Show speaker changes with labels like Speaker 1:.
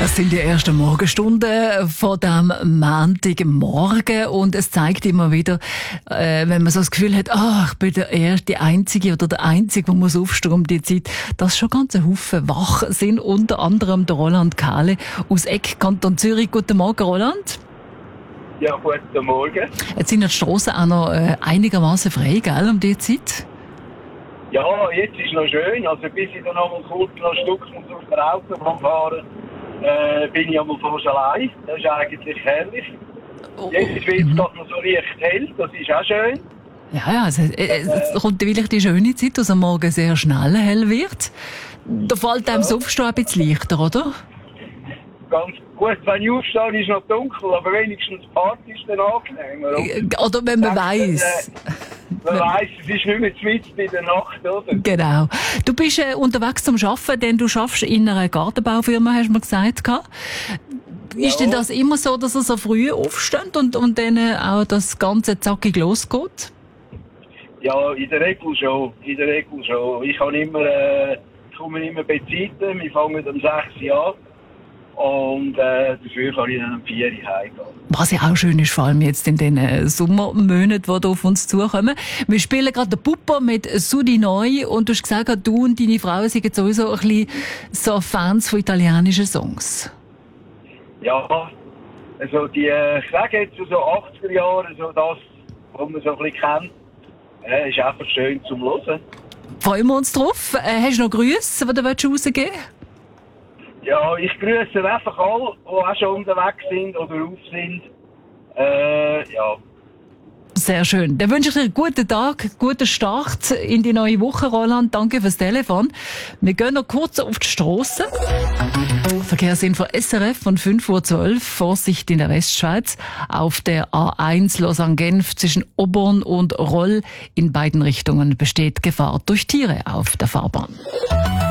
Speaker 1: Das sind die ersten Morgenstunden von dem Montagmorgen und es zeigt immer wieder, wenn man so das Gefühl hat, ich bin die Einzige oder der Einzige, der muss aufstehen um die Zeit, dass schon ganz ein Haufen wach sind, unter anderem der Roland Kahle aus Eck, Kanton Zürich. Guten Morgen, Roland.
Speaker 2: Ja, guten Morgen.
Speaker 1: Jetzt sind die Strassen auch noch einigermaßen frei, gell, um die Zeit?
Speaker 2: Ja, jetzt ist noch schön. Also bis ich dann noch kurz noch ein Stück muss auf der Autobahn fahren, bin ich einmal fast allein. Das ist eigentlich herrlich. Jetzt wird es gerade noch so leicht hell, das ist auch schön.
Speaker 1: Ja, es kommt wirklich die schöne Zeit, dass am Morgen sehr schnell hell wird. Da fällt einem das Aufstehen ein bisschen leichter, oder?
Speaker 2: Ganz gut, wenn ich aufstehe, ist noch dunkel, aber wenigstens die Party ist dann angenehmer.
Speaker 1: Oder wenn man weiss.
Speaker 2: Man weiss, es ist nicht mehr zu mitten in der Nacht, oder?
Speaker 1: Genau. Du bist unterwegs zum Arbeiten, denn du schaffst in einer Gartenbaufirma, hast du mir gesagt. Ist denn das immer so, dass ihr so früh aufsteht und dann auch das Ganze zackig losgeht?
Speaker 2: Ja, in der Regel schon. Ich komme immer bei Zeiten, wir fangen um 6 Uhr an. Und dafür kann ich dann um 4 Uhr heimgehen. Was
Speaker 1: ja auch schön ist, vor allem jetzt in den Sommermonaten, die auf uns zukommen. Wir spielen gerade den Pupper mit Sudi Neu und du hast gesagt, du und deine Frau sind sowieso ein bisschen so Fans von italienischen Songs.
Speaker 2: Ja, also ich sage jetzt so 80er Jahre, so das, was man so ein bisschen kennt, ist einfach schön zum Hören.
Speaker 1: Freuen wir uns drauf. Hast du noch Grüße, die du rausgeben willst?
Speaker 2: Ja, ich grüße einfach alle, die auch schon unterwegs sind oder auf sind. Ja.
Speaker 1: Sehr schön. Dann wünsche ich dir einen guten Tag, guten Start in die neue Woche, Roland. Danke fürs Telefon. Wir gehen noch kurz auf die Strasse. Verkehrsinfo SRF von 5:12 Uhr. Vorsicht in der Westschweiz. Auf der A1 Lausanne-Genf zwischen Oborn und Roll in beiden Richtungen besteht Gefahr durch Tiere auf der Fahrbahn.